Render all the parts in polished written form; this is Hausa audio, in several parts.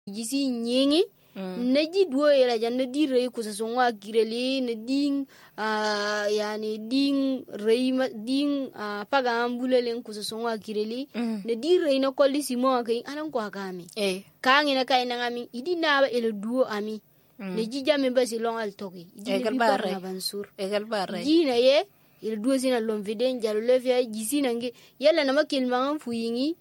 jisi nyingi na ji duo yela jan na di rei kusa songwa kireli na ding yani ding rei ding paga ambulele kusa songwa kireli na di rei na kolli simo kai anan kwa kami kangi na kai na ngami idi na ba ele duo ami na ji jame ba si long al toki idi egal na bare bansur egal bare ji na ye ele duo sina lom viden jalu lefia jisi nange yela na makil mangan fuyingi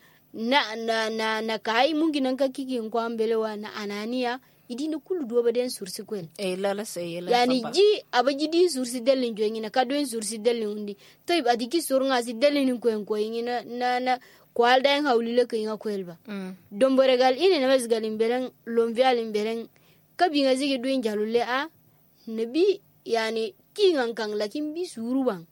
na kai mungi nan ka kiki kwa mbele wa na anania idi na kulu duo ba den sursi kwel lala say yela yani ji abaji di sursi delin joingi na kadwen sursi delin undi toy adiki surunga si delin kwen kwen na kwal daen hawlile ke nga kwelba domboregal ine na mesgal imberen lomvial imberen kabinga zige duen jalule a nabi yani kingan kang lakin bi suruban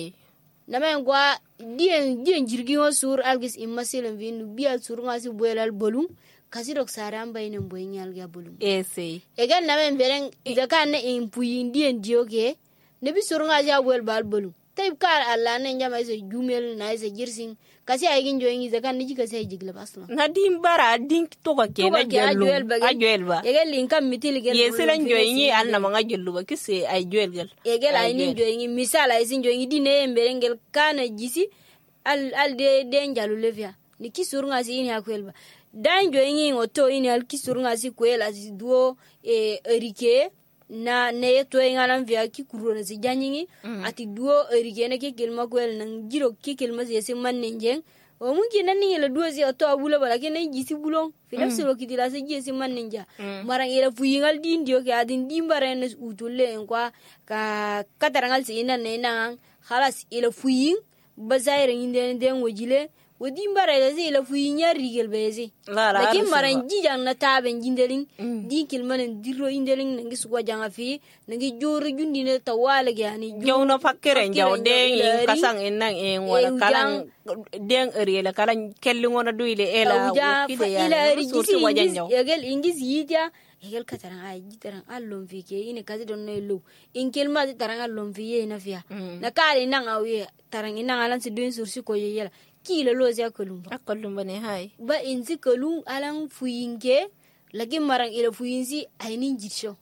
na men kwa dien jirgi ngo sur algis imasilen vinu bial surunga si boelal bolum kasi dok saram bayne mboynyal ga bolum say egal na men beren idaka na impuyin dien dioke nabi surunga ja boel bal bolum tay kar alla ne njama se jumel na se jirsin kasi ay gin joyi zakan ni jika say jigla basla na dim bara din to ka ke na jellu ajuel ba egal lin kam mitil gel yeselen joyi ni alna manga jellu ba kisse ay juel gel egal ay ni joyi misal ay sin joyi dine emberengel kana jisi al de njalu levia ni kisurunga si ini akwelba dan joyi ngoto ini al kisurunga si kwela si duo erike na ne to ngana via ki kurona si janyingi ati duo erike na ki kelma kwel nang jiro ki kelma si se mannenjeng o mungi nan ni la duo si to abula bala ke nay jisi bulong filaf sero ki dila se jisi mannenja marang ila fuyingal din dio ke adin dimbare na utulle en kwa ka katarangal si ina ne na khalas ila fuyin bazaire nginde den wojile wodi mbara la zi la fuyinya rigel bezi lakin maran jijang na taben jindeling di kilman diro indeling ngi suwa janga fi ngi joro jundi ne tawala yani jawna fakkere jaw de kasang enang en wala kalang den eriela kalang kelli ngona duile ela wukide ya sursu wajan jaw yagel ingis yija yagel kataran ay jitaran allon fi ke ine kazi don ne lo in kilma taran allon fi ye na fiya na kale nan awie taran ina alan si dun sursu ko yela kila lozi akalum bane hay ba inzi kalum alang fuyinge lagi marang ila fuyinzi ainin jitsho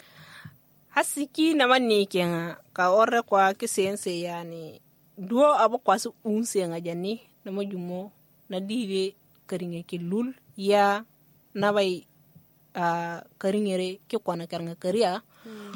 hasiki na manni kenga ka orre kwa kisense yani duo abo kwasu unse nga jani na majumo na dire karinge kilul ya na bay karingere ke kwana karanga kariya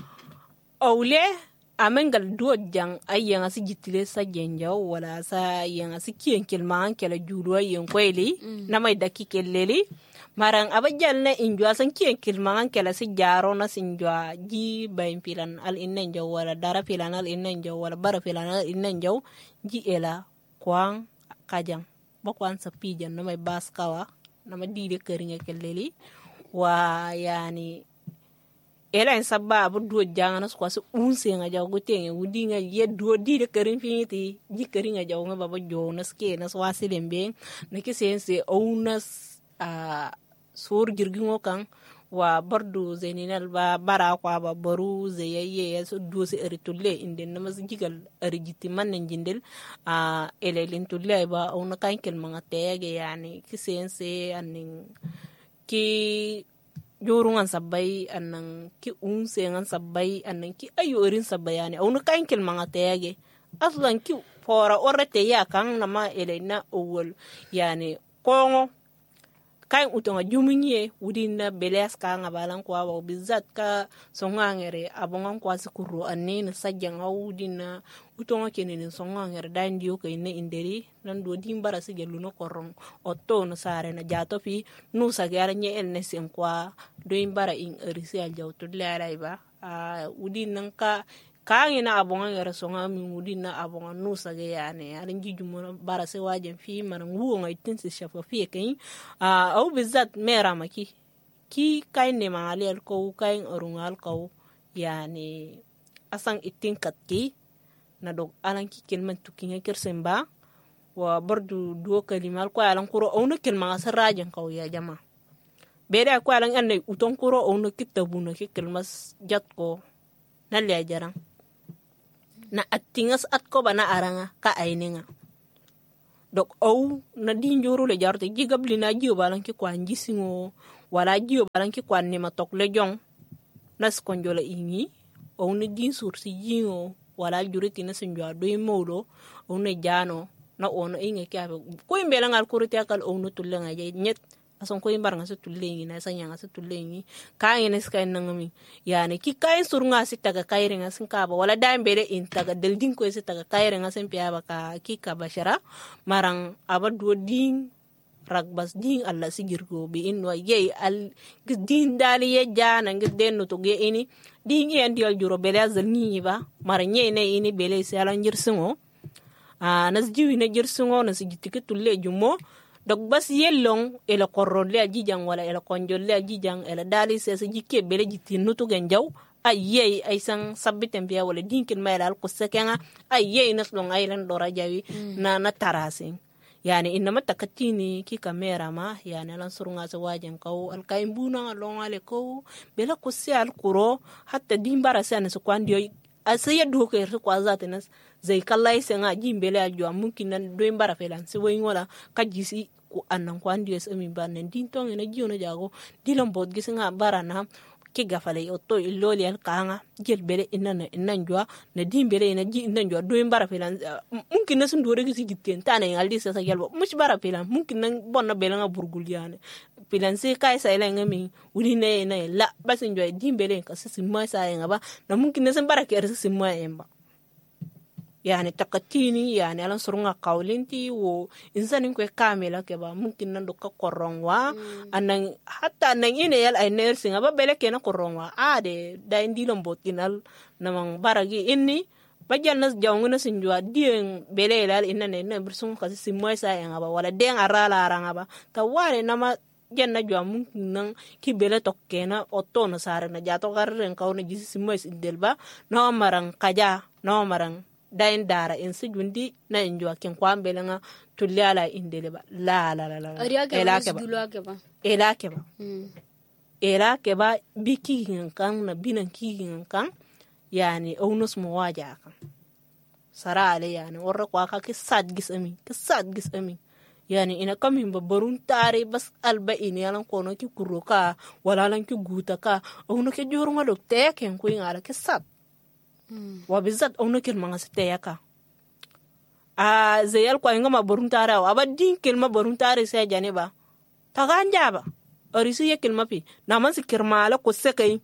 awle amengal duo jang ayang asi jitile sa jenjaw wala sa yang asi kien kilman kala judo yen kweli na may daki keleli marang abajal na injwa san kien kilman kala si jaro na sinjwa ji bayin pilan al innen jaw wala dara pilan al innen jaw wala bara pilan al innen jaw ji ela kwang kajang bakwan sa pijan na may baskawa na madide keringa keleli wa yani ela en sabba bu do jangana ko so unse nga jaw go tenge wudi nga ye do di de kerin finiti ji kerin nga jaw nga baba jo na ske na swasi lembe na ke sense onas sur jirgi ngo kan wa bardu zeninal ba bara kwa ba baru zeyeye so do se eritulle inde na mas jigal erigiti man njindel ele lintulle ba ona kan kel manga tege yani ke sense anin ki jorungan sabay anang ki unsengan sabay anang ki ayorin sabayani onu kain kel mga tege aslan ki fora orete ya kan nama elena owol yani kongo kain utonga jumunye udina beles ka ngabalan kwa wa bizat ka songangere abongan kwa sikuru anene sajang udina utonga kenene songangere dandio ka ine inderi nan do dimbara se geluno korong otto no sare na jato fi nu sagara nye enne sen kwa do imbara in erisi aljawto laarai ba udina ka kaangina abonga ngara songa mi mudina abonga nusa ge yani arin jijumo bara se wajen fi maran wuo ngai tinsi shafa fi kai au bizat mera maki ki kaine ma alel ko kain orungal ko yani asang itin katki na dog alan ki kelman tukinga kersemba wa bordu do kalimal ko alan kuro onu kelma sarajen ko ya jama beda ko alan anne uton kuro onu kitabuna ki kelmas jat ko na le jarang na atingas at ko ba na aranga ka aininga dok au na dinjuru le jarte jigabli na jiyo balan ki kwanji singo wala jiyo balanki kwanni matok le jong nas konjola ingi o ne din sur si jingo wala juriti na sinjwa do modo o ne jano na ono inge kyabe ko imbela ngal kuriti akal o no tulle ngaje nyet ason ko imbar ngasa tulle ngi na sanya ngasa tulle ngi ka ngene ska nangami yani ki kay sur ngasi taga kayre ngasin ka ba wala da mbele in taga del din ko isi taga kayre ngasin piya ba ka ki ka bashara marang aba do din ragbas din alla sigirgo bi in wa yey al din dali ye jana ngi den no to ge ini din en dial juro bele azal ni ba mar nye ne ini bele se ala njirsingo nas jiwi na jirsingo nas jitike tulle jumo dog bas yellong ela korrole ajijang wala ela konjolle ajijang ela dali se jike bele jitin no to gen jaw ayey ay sang sabbiten biya wala dinkin mayal ko sekenga ayey nas long aylan dora jawi na tarasin yani inama takatini ki kamera ma yani lan surunga sa wajen kaw al kaimbuna long ale ko bela ko se al kuro hatta dimbara sana su kwandio asaya do ko er ko azata nas zai kallai senga jimbele ajo mumkin nan do imbara felan se woy ngola kajisi ko annan kwandio es amin banen din tong ina jiona jago dilam bod gisinga barana ki gafale otto illoli al kanga jel bele innan jwa na dimbele ina ji innan jwa do imbara felan mumkin nasun do regi sigitten tane ngaldi sa gelbo mush bara felan mumkin nan bonna bele nga burgul yani felan se kai sa ila ngami wuri ne na la basin jwa dimbele ka simma sa ngaba na mumkin nasun bara ke simma emba yani takatini yani alan surunga kaulinti wo insanin ko kamela ke ba mungkin nan dokka korongwa anan hatta nan ine yal ay nursing aba bele ke na korongwa ade da indilom botinal namang baragi inni bajal nas jawnguna sinjwa dien bele lal inane na bursun kasi simoy sa yang aba wala den arala aranga ba taware nama jenna jwa mungkin nan ki bele tokkena otto no sare na jato garren kawna jisi simoy delba no marang kaja no marang dain dara in si jundi na injwa ken kwambele nga tulli ala indele ba la ela ke ba biki kan na binan ki kan yani onus mo waja kan sara ale yani warra kwa ka ki sad gis ami yani ina kamin babbarun tare bas alba ini yalan kono ki kuroka wala lan ki guta ka ono ke joruma dokte ken ko ngala ke sad wa bizat ono kel manga siteyaka zeyal kwa ngama boruntara wa badin kelma boruntare se jane ba taganya ba orisi ye kelma pi na man sikirma la ko sekay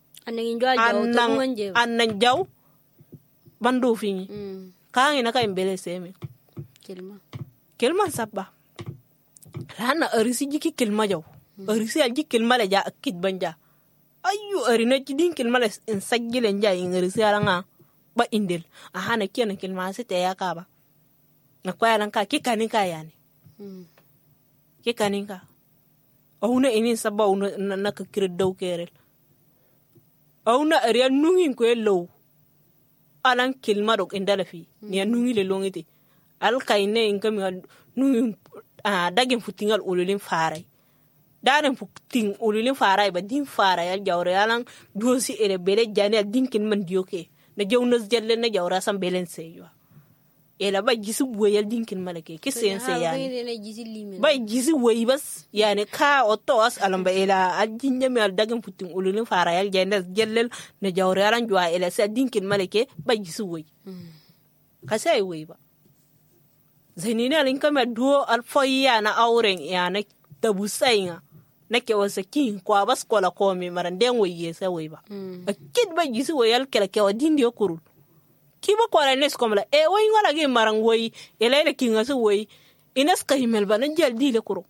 annan jaw bandu fini kan ina ka imbele seme kelma sabba lana orisi jiki kelma jaw orisi jiki kelma la ja akid banja ayu arina jidin kilmala in saggilen ja in risala nga ba indel ahana kiyana kilma sita ya ka ba na kwayalan ka kikanin ka yani kikanin ka auna inin sabba na ka kire daw kerel auna ariya nungin ko low alan kilma dok indala fi ni nungi le longite al kayne in kam nungin dagin futingal ululin faray daren futing ululin faray ba din faray al jawre alan dosi ere bele jani dinkin man dioke na jawnas jalle na jawra sam belen seyo ela ba gisu boyal dinkin malake kisense yani ba gisu woy bas yani ka otto as alamba ela ajinya mi al dagin futing ululin faray al jani jalle na jawre alan jwa ela sa dinkin malake ba gisu woy ka sai woy ba zainina alin kama duo al foya na auren yana tabusainga nake wasa kin kwa bas kola komi maranden waye sa way ba akid ba jisi wayal kala ke wadindi okurul kiba kola nes komla way ngala ge marang way elele kinga su way inas ka himel ba na jaldi le kuro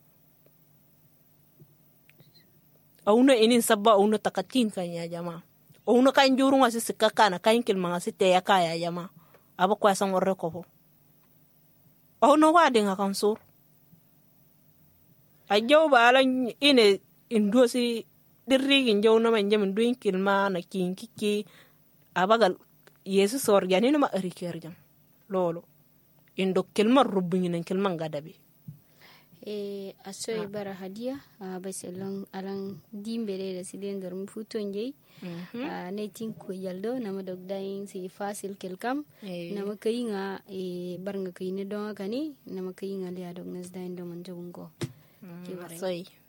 auna inin sabba auna takatin kan ya jama auna kan juru ngasi sikaka na kan kil manga site ya kaya jama aba kwa san warre ko auna wade nga kan sur ajaw balan ine indosi dirrigin jaw na man jamin duin kilma na kinkiki abagal yesu sorgani na ma arikerjan lolo indo kilma rubin kilman gadabe asoy bara hadiya baselang alang dimbere da silender mfuton jey ne tinko yaldo nama dogdain si fasil kelkam nama kayinga barnga kayine donga kani nama kayinga liya dognas dain do man jabungo soy